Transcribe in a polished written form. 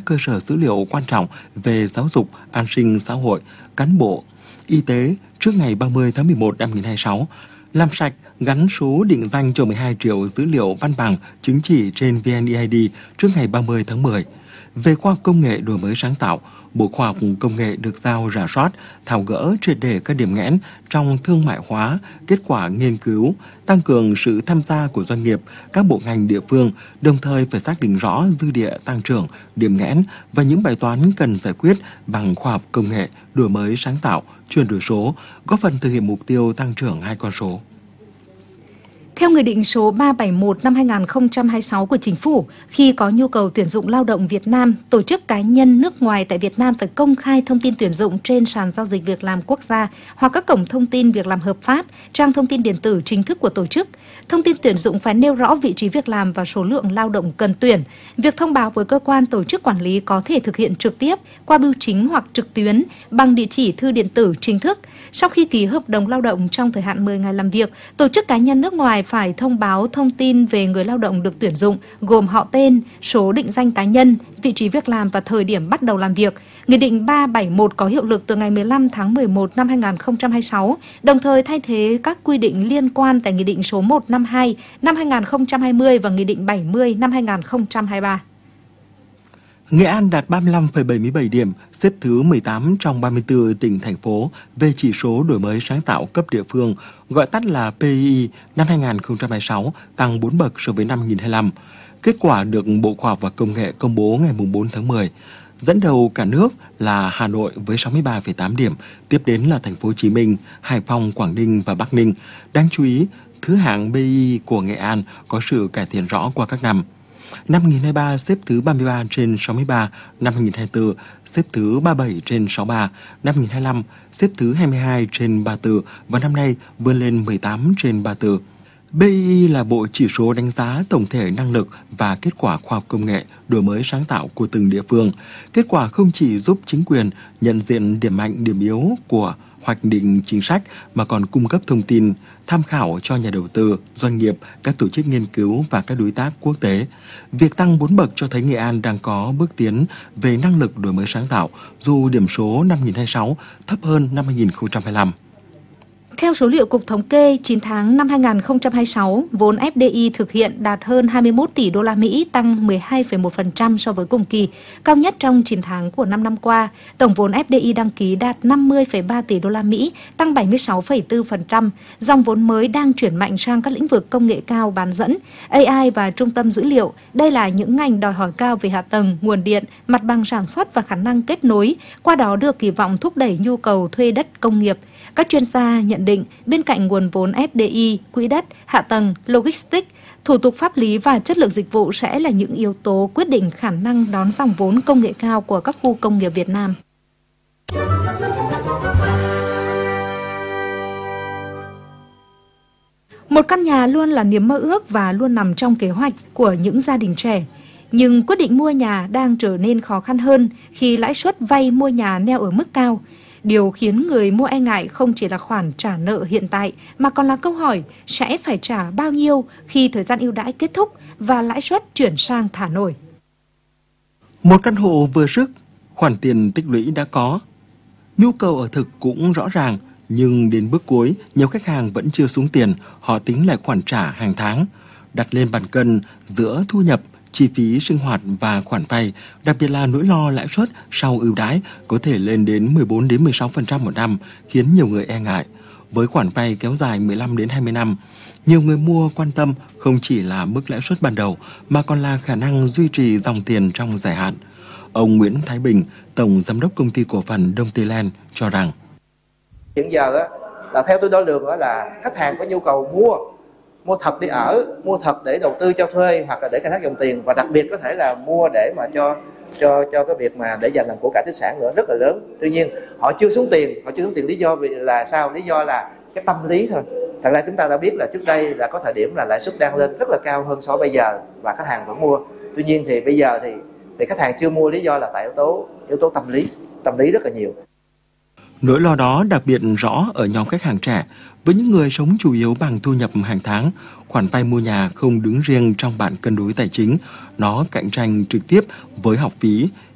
cơ sở dữ liệu quan trọng về giáo dục, an sinh xã hội, cán bộ, y tế trước ngày 30 tháng 11 năm 2026, làm sạch gắn số định danh cho 12 triệu dữ liệu văn bằng, chứng chỉ trên VNeID trước ngày 30 tháng 10. Về khoa học công nghệ đổi mới sáng tạo, Bộ Khoa học Công nghệ được giao rà soát, tháo gỡ triệt để các điểm nghẽn trong thương mại hóa, kết quả nghiên cứu, tăng cường sự tham gia của doanh nghiệp, các bộ ngành địa phương, đồng thời phải xác định rõ dư địa tăng trưởng, điểm nghẽn và những bài toán cần giải quyết bằng khoa học công nghệ, đổi mới sáng tạo, chuyển đổi số, góp phần thực hiện mục tiêu tăng trưởng 2 con số. Theo Nghị định số 371 năm 2026 của Chính phủ, khi có nhu cầu tuyển dụng lao động Việt Nam, tổ chức cá nhân nước ngoài tại Việt Nam phải công khai thông tin tuyển dụng trên sàn giao dịch việc làm quốc gia hoặc các cổng thông tin việc làm hợp pháp, trang thông tin điện tử chính thức của tổ chức. Thông tin tuyển dụng phải nêu rõ vị trí việc làm và số lượng lao động cần tuyển. Việc thông báo với cơ quan tổ chức quản lý có thể thực hiện trực tiếp, qua bưu chính hoặc trực tuyến, bằng địa chỉ thư điện tử chính thức. Sau khi ký hợp đồng lao động trong thời hạn 10 ngày làm việc, tổ chức cá nhân nước ngoài phải thông báo thông tin về người lao động được tuyển dụng, gồm họ tên, số định danh cá nhân, vị trí việc làm và thời điểm bắt đầu làm việc. Nghị định 371 có hiệu lực từ ngày 15 tháng 11 năm 2026, đồng thời thay thế các quy định liên quan tại Nghị định số 152 năm 2020 và Nghị định 70 năm 2023. Nghệ An đạt 35,77 điểm, xếp thứ 18 trong 34 tỉnh, thành phố về chỉ số đổi mới sáng tạo cấp địa phương, gọi tắt là PII năm 2026, tăng 4 bậc so với năm 2025. Kết quả được Bộ Khoa học và Công nghệ công bố ngày 4 tháng 10. Dẫn đầu cả nước là Hà Nội với 63,8 điểm, tiếp đến là Thành phố Hồ Chí Minh, Hải Phòng, Quảng Ninh và Bắc Ninh. Đáng chú ý, thứ hạng PII của Nghệ An có sự cải thiện rõ qua các năm. Năm 2023 xếp thứ 33 trên 63, năm 2024 xếp thứ 37 trên 63, năm 2025 xếp thứ 22 trên 34 và năm nay vươn lên 18 trên 34. BII là bộ chỉ số đánh giá tổng thể năng lực và kết quả khoa học công nghệ, đổi mới sáng tạo của từng địa phương. Kết quả không chỉ giúp chính quyền nhận diện điểm mạnh, điểm yếu của hoạch định chính sách mà còn cung cấp thông tin, tham khảo cho nhà đầu tư, doanh nghiệp, các tổ chức nghiên cứu và các đối tác quốc tế. Việc tăng 4 bậc cho thấy Nghệ An đang có bước tiến về năng lực đổi mới sáng tạo, dù điểm số năm 2026 thấp hơn năm 2025. Theo số liệu Cục Thống kê, 9 tháng năm 2026, vốn FDI thực hiện đạt hơn 21 tỷ đô la Mỹ, tăng 12,1% so với cùng kỳ, cao nhất trong 9 tháng của 5 năm qua. Tổng vốn FDI đăng ký đạt 50,3 tỷ đô la Mỹ, tăng 76,4%. Dòng vốn mới đang chuyển mạnh sang các lĩnh vực công nghệ cao bán dẫn, AI và trung tâm dữ liệu. Đây là những ngành đòi hỏi cao về hạ tầng, nguồn điện, mặt bằng sản xuất và khả năng kết nối, qua đó được kỳ vọng thúc đẩy nhu cầu thuê đất công nghiệp. Các chuyên gia nhận định, bên cạnh nguồn vốn FDI, quỹ đất, hạ tầng, logistics, thủ tục pháp lý và chất lượng dịch vụ sẽ là những yếu tố quyết định khả năng đón dòng vốn công nghệ cao của các khu công nghiệp Việt Nam. Một căn nhà luôn là niềm mơ ước và luôn nằm trong kế hoạch của những gia đình trẻ. Nhưng quyết định mua nhà đang trở nên khó khăn hơn khi lãi suất vay mua nhà neo ở mức cao. Điều khiến người mua e ngại không chỉ là khoản trả nợ hiện tại mà còn là câu hỏi sẽ phải trả bao nhiêu khi thời gian ưu đãi kết thúc và lãi suất chuyển sang thả nổi. Một căn hộ vừa sức, khoản tiền tích lũy đã có. Nhu cầu ở thực cũng rõ ràng, nhưng đến bước cuối, nhiều khách hàng vẫn chưa xuống tiền, họ tính lại khoản trả hàng tháng. Đặt lên bàn cân giữa thu nhập, chi phí sinh hoạt và khoản vay, đặc biệt là nỗi lo lãi suất sau ưu đãi có thể lên đến 14 đến 16% một năm, khiến nhiều người e ngại. Với khoản vay kéo dài 15 đến 20 năm, nhiều người mua quan tâm không chỉ là mức lãi suất ban đầu mà còn là khả năng duy trì dòng tiền trong dài hạn. Ông Nguyễn Thái Bình, Tổng Giám đốc Công ty Cổ phần Đông Tây Land cho rằng: Hiện giờ là theo tôi đo lường là khách hàng có nhu cầu mua thật để ở, mua thật để đầu tư cho thuê hoặc là để khai thác dòng tiền, và đặc biệt có thể là mua để mà cho cái việc mà để dành làm của cải tài sản nữa rất là lớn. Tuy nhiên họ chưa xuống tiền, lý do là sao? Lý do là cái tâm lý thôi. Thật ra chúng ta đã biết là trước đây là có thời điểm là lãi suất đang lên rất là cao hơn so với bây giờ và khách hàng vẫn mua. Tuy nhiên thì bây giờ thì khách hàng chưa mua, lý do là tại yếu tố tâm lý rất là nhiều. Nỗi lo đó đặc biệt rõ ở nhóm khách hàng trẻ, với những người sống chủ yếu bằng thu nhập hàng tháng. Khoản vay mua nhà không đứng riêng trong bản cân đối tài chính, nó cạnh tranh trực tiếp với học phí,